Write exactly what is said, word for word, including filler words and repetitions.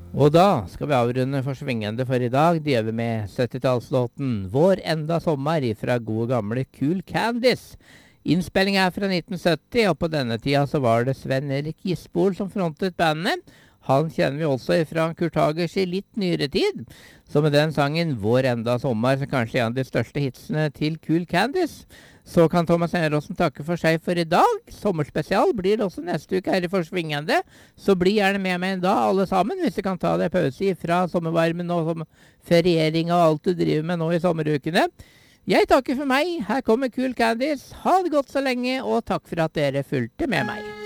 Og da skal vi avrunde for svingende for i dag. Det gjør vi med syttitallslåten Vår enda sommer fra gode gamle Cool Candice. Innspillingen er fra nitten sytti, og på denne tida så var det Sven Erik Gisbol som frontet bandet. Han kjenner vi også fra Kurt Hagers i litt nyere tid. Så med den sangen Vår enda sommer, så kanskje en av de største hitsene til Cool Candice, så kan Thomas Eneråsen takke for seg for i dag. Sommerspesial blir det også neste uke her i Forsvingende. Så bli gjerne med meg da, alle sammen, hvis du kan ta deg pause fra sommervarmen og som feriering og alt du driver med nå i sommerukene. Jeg takker for meg. Her kommer Cool Candice. Ha det godt så lenge, og takk for at dere fulgte med meg.